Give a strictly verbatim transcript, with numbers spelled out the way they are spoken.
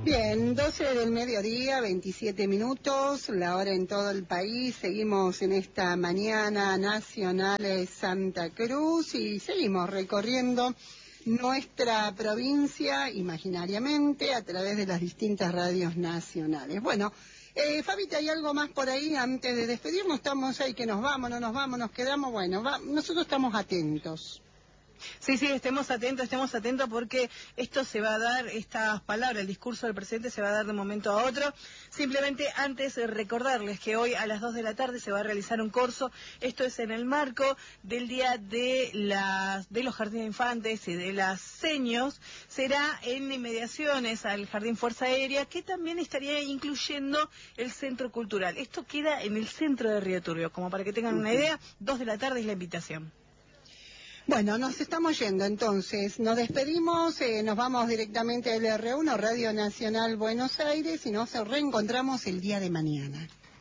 Bien, doce del mediodía, veintisiete minutos, la hora en todo el país. Seguimos en esta mañana nacional de Santa Cruz y seguimos recorriendo nuestra provincia imaginariamente a través de las distintas radios nacionales. Bueno, eh, Fabita, ¿hay algo más por ahí antes de despedirnos? Estamos ahí que nos vamos, no nos vamos, nos quedamos. Bueno, va, nosotros estamos atentos. Sí, sí, estemos atentos, estemos atentos porque esto se va a dar, estas palabras, el discurso del presidente se va a dar de un momento a otro. Simplemente antes de recordarles que hoy a las dos de la tarde se va a realizar un curso, esto es en el marco del Día de las de los Jardines de Infantes y de las Seños, será en inmediaciones al Jardín Fuerza Aérea, que también estaría incluyendo el Centro Cultural. Esto queda en el centro de Río Turbio, como para que tengan una idea, dos de la tarde es la invitación. Bueno, nos estamos yendo entonces, nos despedimos, eh, nos vamos directamente al R uno, Radio Nacional Buenos Aires, y nos reencontramos el día de mañana.